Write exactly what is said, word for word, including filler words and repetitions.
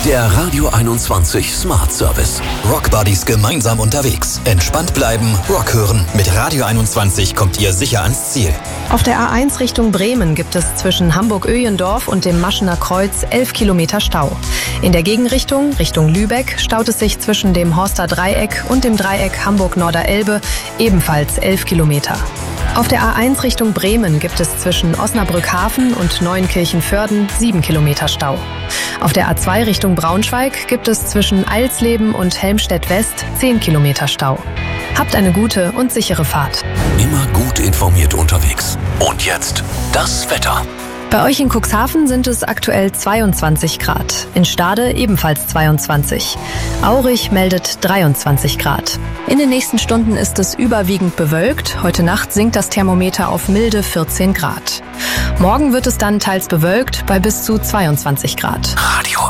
Der Radio einundzwanzig Smart Service. Rockbuddies gemeinsam unterwegs. Entspannt bleiben, Rock hören. Mit Radio einundzwanzig kommt ihr sicher ans Ziel. Auf der A eins Richtung Bremen gibt es zwischen Hamburg-Öjendorf und dem Maschener Kreuz elf Kilometer Stau. In der Gegenrichtung, Richtung Lübeck, staut es sich zwischen dem Horster Dreieck und dem Dreieck Hamburg-Norderelbe ebenfalls elf Kilometer. Auf der A eins Richtung Bremen gibt es zwischen Osnabrück-Hafen und Neunkirchen-Vörden sieben Kilometer Stau. Auf der A zwei Richtung Braunschweig gibt es zwischen Eilsleben und Helmstedt-West zehn Kilometer Stau. Habt eine gute und sichere Fahrt. Immer gut informiert unterwegs. Und jetzt das Wetter. Bei euch in Cuxhaven sind es aktuell zweiundzwanzig Grad. In Stade ebenfalls zweiundzwanzig. Aurich meldet dreiundzwanzig Grad. In den nächsten Stunden ist es überwiegend bewölkt. Heute Nacht sinkt das Thermometer auf milde vierzehn Grad. Morgen wird es dann teils bewölkt bei bis zu zweiundzwanzig Grad. Radio